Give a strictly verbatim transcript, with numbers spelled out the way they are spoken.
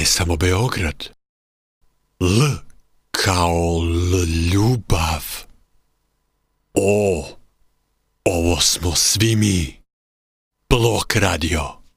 samo Beograd. L kao L ljubav. O, ovo smo svi mi. Blok radio.